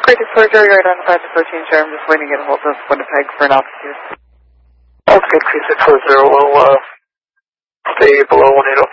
Great Disclosure, you're identified as 13 share. I'm just waiting to get a hold of Winnipeg for an altitude. Okay, 3640, we'll stay below 180.